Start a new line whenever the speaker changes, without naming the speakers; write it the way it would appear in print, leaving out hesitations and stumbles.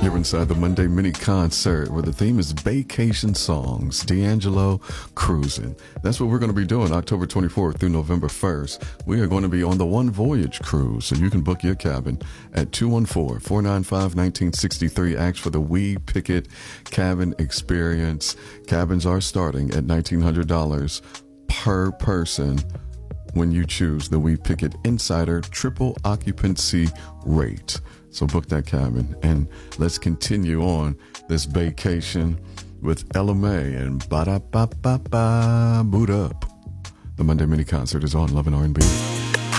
here inside the Monday mini concert where the theme is vacation songs. D'Angelo Cruising. That's what we're going to be doing October 24th through November 1st. We are going to be on the One Voyage cruise, so you can book your cabin at 214-495-1963. Ask for the We Picket Cabin Experience. Cabins are starting at $1,900 per person when you choose the We Picket Insider triple occupancy rate. So book that cabin, and let's continue on this vacation with Ella Mai and Ba-Da-Ba-Ba-Ba, Boot Up. The Monday mini concert is on Love and R&B.